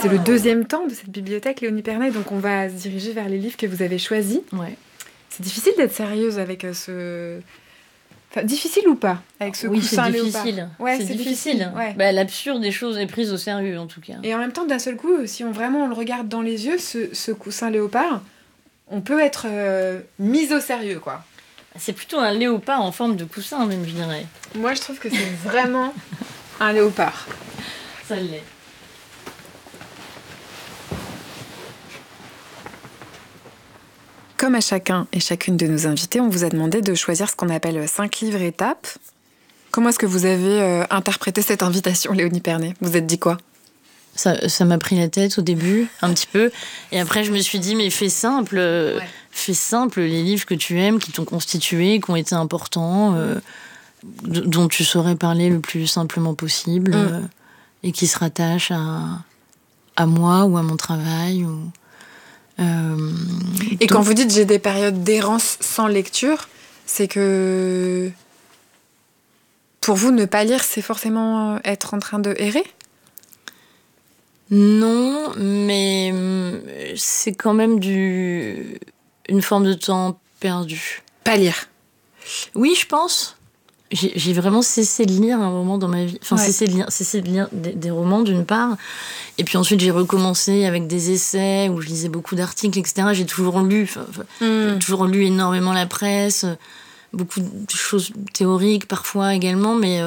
c'est le deuxième temps de cette bibliothèque Léonie Pernet, donc on va se diriger vers les livres que vous avez choisis. Ouais. C'est difficile d'être sérieuse avec ce... Enfin, difficile ou pas avec ce coussin léopard. Ouais, c'est difficile. Ouais. Bah, l'absurde des choses est prise au sérieux, en tout cas. Et en même temps, d'un seul coup, si on le regarde dans les yeux, ce coussin léopard, on peut être mis au sérieux, quoi. C'est plutôt un léopard en forme de coussin, même, je dirais. Moi, je trouve que c'est vraiment un léopard. Ça l'est. Comme à chacun et chacune de nos invités, on vous a demandé de choisir ce qu'on appelle 5 livres étapes. Comment est-ce que vous avez interprété cette invitation, Léonie Pernet ? Vous êtes dit quoi ? Ça m'a pris la tête au début, un petit peu. Et après, je me suis dit, mais fais simple. Fais simple les livres que tu aimes, qui t'ont constitué, qui ont été importants, dont tu saurais parler le plus simplement possible, et qui se rattachent à moi ou à mon travail. Et quand vous dites j'ai des périodes d'errance sans lecture, c'est que pour vous, ne pas lire, c'est forcément être en train de errer ? Non, mais c'est quand même une forme de temps perdu. Pas lire ? Oui, je pense. J'ai vraiment cessé de lire un moment dans ma vie. Enfin, cessé de lire des romans, d'une part. Et puis ensuite, j'ai recommencé avec des essais où je lisais beaucoup d'articles, etc. J'ai toujours lu énormément la presse, beaucoup de choses théoriques parfois également, mais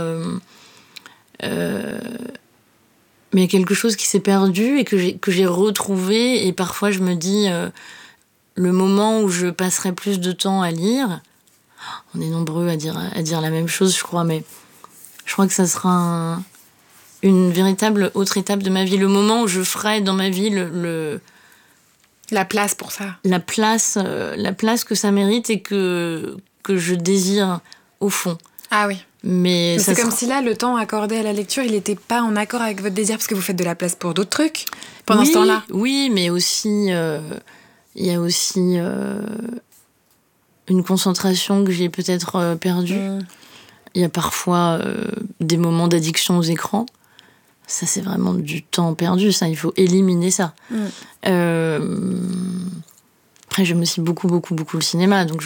il y a quelque chose qui s'est perdu et que j'ai retrouvé. Et parfois, je me dis, le moment où je passerai plus de temps à lire... On est nombreux à dire la même chose, je crois, mais je crois que ça sera une véritable autre étape de ma vie. Le moment où je ferai dans ma vie la place pour ça. La place que ça mérite et que je désire au fond. Ah oui. Mais c'est comme si là, le temps accordé à la lecture, il n'était pas en accord avec votre désir, parce que vous faites de la place pour d'autres trucs pendant ce temps-là. Oui, mais aussi, il y a aussi... une concentration que j'ai peut-être perdue. Il y a parfois des moments d'addiction aux écrans. Ça, c'est vraiment du temps perdu. Ça, il faut éliminer ça. Après, j'aime aussi beaucoup le cinéma, donc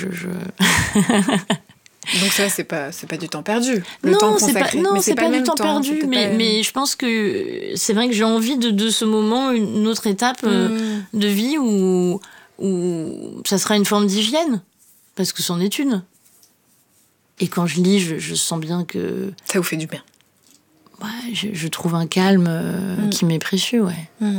Donc ça, c'est pas du temps perdu. Non, c'est pas du temps perdu, mais je pense que c'est vrai que j'ai envie de ce moment, une autre étape de vie où ça sera une forme d'hygiène. Parce que c'en est une. Et quand je lis, je sens bien que... Ça vous fait du bien. Ouais, je trouve un calme qui m'est précieux, ouais.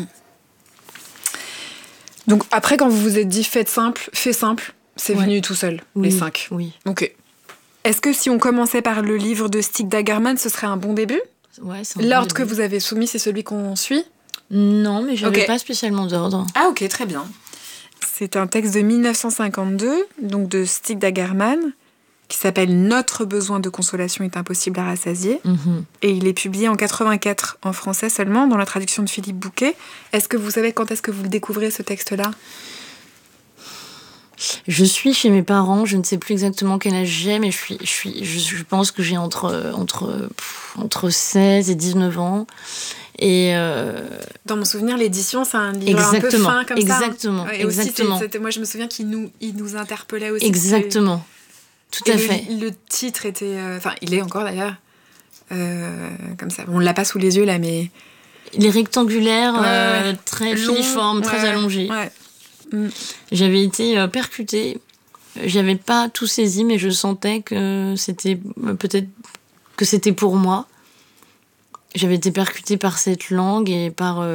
Donc après, quand vous vous êtes dit fais simple, c'est venu tout seul, les 5. Oui. Ok. Est-ce que si on commençait par le livre de Stig Dagerman, ce serait un bon début ? Ouais, c'est un bon L'ordre début. que vous avez soumis, c'est celui qu'on suit ? Non, mais j'avais pas spécialement d'ordre. Ah ok, très bien. C'est un texte de 1952, donc de Stig Dagerman, qui s'appelle « Notre besoin de consolation est impossible à rassasier ». Et il est publié en 84 en français seulement, dans la traduction de Philippe Bouquet. Est-ce que vous savez quand est-ce que vous le découvrez, ce texte-là ? Je suis chez mes parents, je ne sais plus exactement quel âge j'ai, mais je pense que j'ai entre 16 et 19 ans. Et dans mon souvenir, l'édition, c'est un livre un peu fin comme ça. Exactement. Moi, je me souviens qu'il nous interpellait aussi. Exactement. Tout à fait. Le titre était... il est encore d'ailleurs comme ça. On ne l'a pas sous les yeux là, mais... Il est rectangulaire, très filiforme, très allongé. Ouais. J'avais été percutée. J'avais pas tout saisi, mais je sentais que c'était pour moi. J'avais été percutée par cette langue et par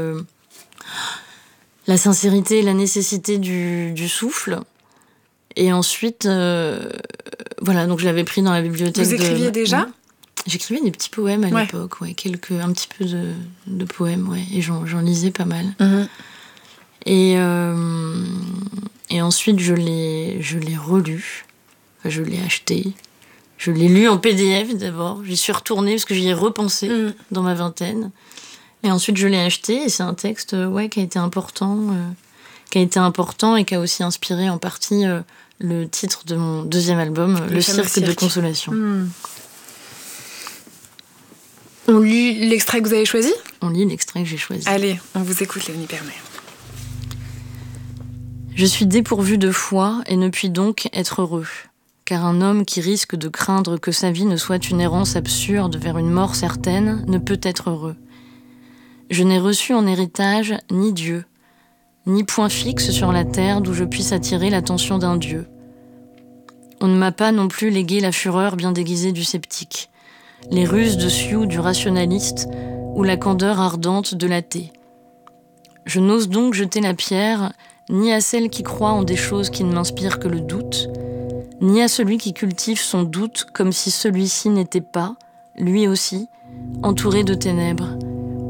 la sincérité et la nécessité du souffle. Et ensuite, donc je l'avais pris dans la bibliothèque. Vous écriviez déjà ? J'écrivais des petits poèmes à l'époque, un petit peu de poèmes, et j'en lisais pas mal. Et ensuite, je l'ai relu, je l'ai acheté. Je l'ai lu en PDF d'abord. J'y suis retournée parce que j'y ai repensé dans ma vingtaine. Et ensuite, je l'ai acheté. Et c'est un texte qui a été important et qui a aussi inspiré en partie le titre de mon deuxième album, Le Cirque de Consolation. On lit l'extrait que vous avez choisi ? on lit l'extrait que j'ai choisi. Allez, on vous écoute, Léonie Pernet. Je suis dépourvu de foi et ne puis donc être heureux. Car un homme qui risque de craindre que sa vie ne soit une errance absurde vers une mort certaine ne peut être heureux. Je n'ai reçu en héritage ni Dieu, ni point fixe sur la terre d'où je puisse attirer l'attention d'un Dieu. On ne m'a pas non plus légué la fureur bien déguisée du sceptique, les ruses de Sioux du rationaliste ou la candeur ardente de l'athée. Je n'ose donc jeter la pierre ni à celle qui croit en des choses qui ne m'inspirent que le doute, ni à celui qui cultive son doute comme si celui-ci n'était pas, lui aussi, entouré de ténèbres.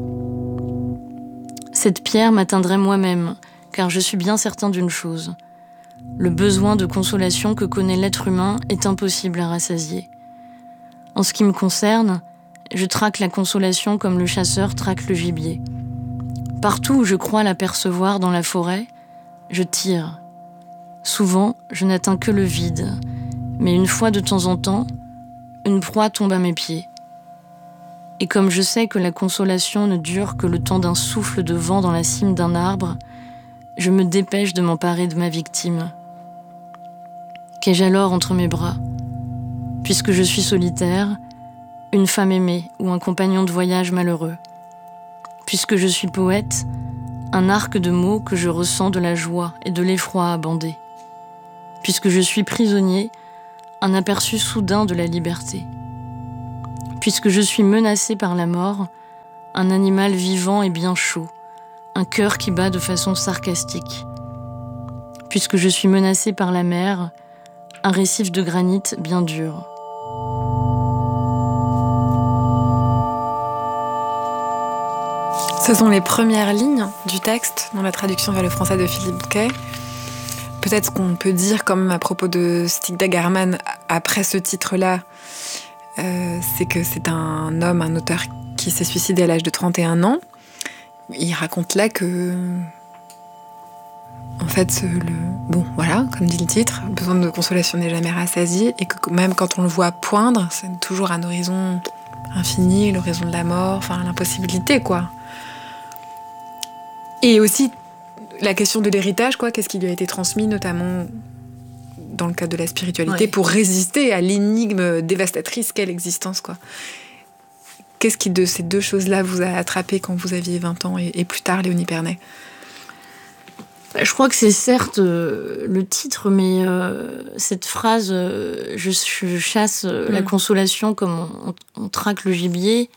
Cette pierre m'atteindrait moi-même, car je suis bien certain d'une chose. Le besoin de consolation que connaît l'être humain est impossible à rassasier. En ce qui me concerne, je traque la consolation comme le chasseur traque le gibier. Partout où je crois l'apercevoir dans la forêt, je tire. Souvent, je n'atteins que le vide, mais une fois de temps en temps, une proie tombe à mes pieds. Et comme je sais que la consolation ne dure que le temps d'un souffle de vent dans la cime d'un arbre, je me dépêche de m'emparer de ma victime. Qu'ai-je alors entre mes bras ? Puisque je suis solitaire, une femme aimée ou un compagnon de voyage malheureux. Puisque je suis poète, un arc de mots que je ressens de la joie et de l'effroi à bander. Puisque je suis prisonnier, un aperçu soudain de la liberté. Puisque je suis menacé par la mort, un animal vivant et bien chaud, un cœur qui bat de façon sarcastique. Puisque je suis menacé par la mer, un récif de granit bien dur. Ce sont les premières lignes du texte dans la traduction vers le français de Philippe Bouquet. Peut-être ce qu'on peut dire quand même à propos de Stig Dagerman après ce titre-là, c'est que c'est un homme, un auteur qui s'est suicidé à l'âge de 31 ans. Il raconte là que, en fait, bon, voilà, comme dit le titre, le besoin de consolation n'est jamais rassasié, et que même quand on le voit poindre, c'est toujours un horizon infini, l'horizon de la mort, enfin l'impossibilité, quoi. Et aussi la question de l'héritage, quoi, qu'est-ce qui lui a été transmis, notamment dans le cadre de la spiritualité, pour résister à l'énigme dévastatrice qu'est l'existence, quoi. Qu'est-ce qui, de ces deux choses-là, vous a attrapé quand vous aviez 20 ans et plus tard, Léonie Pernet ? Je crois que c'est certes le titre, mais cette phrase je chasse la consolation comme on traque le gibier,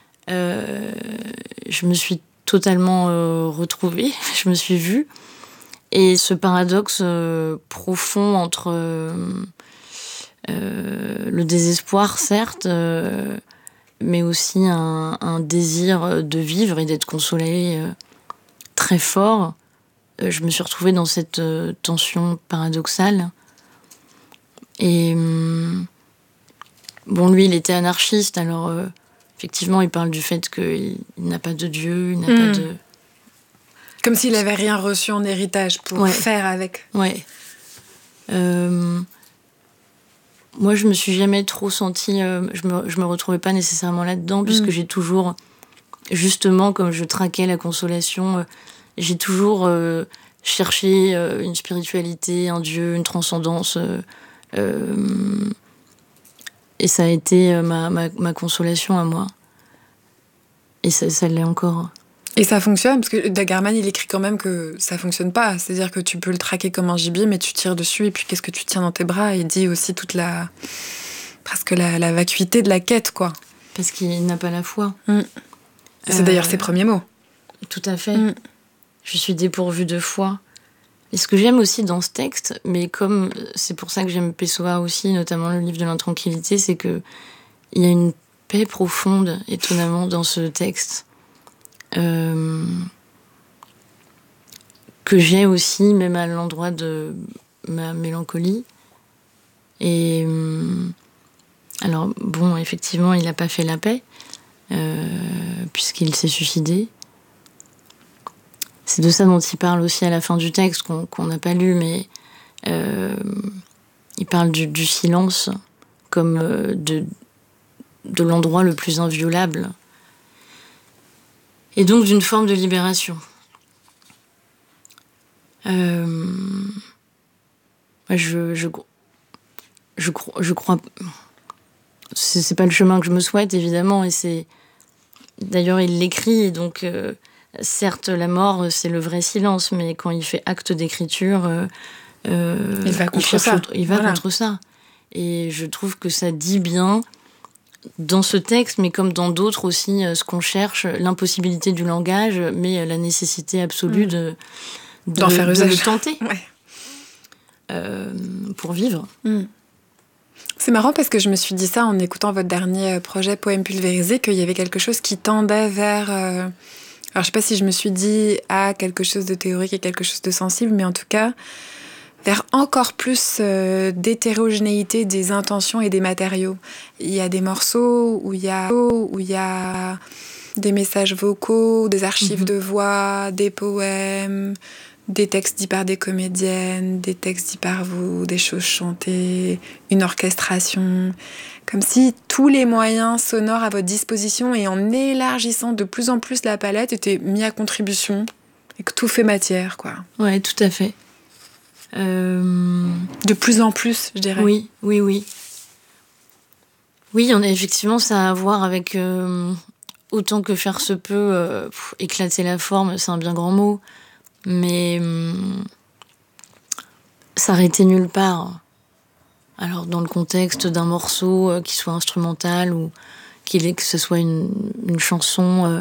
je me suis totalement retrouvée, je me suis vue. Et ce paradoxe profond entre le désespoir, certes, mais aussi un désir de vivre et d'être consolé très fort. Je me suis retrouvée dans cette tension paradoxale. Et bon, lui, il était anarchiste, alors effectivement, il parle du fait qu'il n'a pas de Dieu, il n'a pas de... Comme s'il n'avait rien reçu en héritage pour faire avec. Ouais. Moi, je me suis jamais trop sentie... je me retrouvais pas nécessairement là-dedans, puisque j'ai toujours... Justement, comme je traquais la consolation... j'ai toujours cherché une spiritualité, un Dieu, une transcendance. Et ça a été ma consolation à moi. Et ça l'est encore. Et ça fonctionne, parce que Dagerman, il écrit quand même que ça fonctionne pas. C'est-à-dire que tu peux le traquer comme un gibier, mais tu tires dessus, et puis qu'est-ce que tu tiens dans tes bras ? Il dit aussi toute presque la vacuité de la quête, quoi. Parce qu'il n'a pas la foi. C'est d'ailleurs ses premiers mots. Tout à fait. Je suis dépourvue de foi. Et ce que j'aime aussi dans ce texte, mais comme c'est pour ça que j'aime Pessoa aussi, notamment le livre de l'intranquillité, c'est que il y a une paix profonde, étonnamment, dans ce texte. Que j'ai aussi, même à l'endroit de ma mélancolie. Et alors, bon, effectivement, il n'a pas fait la paix, puisqu'il s'est suicidé. C'est de ça dont il parle aussi à la fin du texte, qu'on n'a pas lu, mais il parle du silence comme de l'endroit le plus inviolable. Et donc d'une forme de libération. Je crois... C'est pas le chemin que je me souhaite, évidemment, et c'est... D'ailleurs, il l'écrit, et donc... certes, la mort, c'est le vrai silence, mais quand il fait acte d'écriture, il va contre ça. Contre ça. Et je trouve que ça dit bien, dans ce texte, mais comme dans d'autres aussi, ce qu'on cherche, l'impossibilité du langage, mais la nécessité absolue d'en faire usage. De le tenter. Pour vivre. C'est marrant parce que je me suis dit ça en écoutant votre dernier projet Poème pulvérisé, qu'il y avait quelque chose qui tendait vers... Alors, je sais pas si je me suis dit quelque chose de théorique et quelque chose de sensible, mais en tout cas, vers encore plus d'hétérogénéité des intentions et des matériaux. Il y a des morceaux où il y a des messages vocaux, des archives de voix, des poèmes, des textes dits par des comédiennes, des textes dits par vous, des choses chantées, une orchestration... Comme si tous les moyens sonores à votre disposition et en élargissant de plus en plus la palette étaient mis à contribution et que tout fait matière, quoi. Ouais, tout à fait. De plus en plus, je dirais. Oui. Oui, effectivement, ça a à voir avec autant que faire se peut, éclater la forme, c'est un bien grand mot, mais s'arrêter nulle part. Alors, dans le contexte d'un morceau qui soit instrumental ou que ce soit une chanson